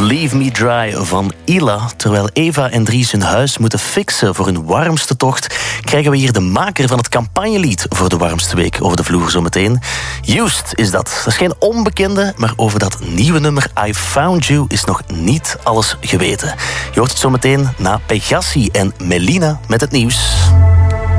Leave Me Dry van Ila. Terwijl Eva en Dries hun huis moeten fixen voor hun warmste tocht, krijgen we hier de maker van het campagnelied voor de warmste week over de vloer zometeen. Used is dat. Dat is geen onbekende, maar over dat nieuwe nummer I Found You is nog niet alles geweten. Je hoort het zometeen na Pegassi en Melina met het nieuws.